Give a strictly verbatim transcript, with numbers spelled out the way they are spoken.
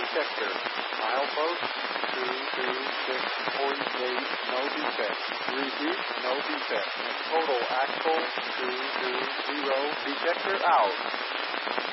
detector. Milepost two two six four eight, no defect. Repeat, no defect. Total axle two two zero, detector out.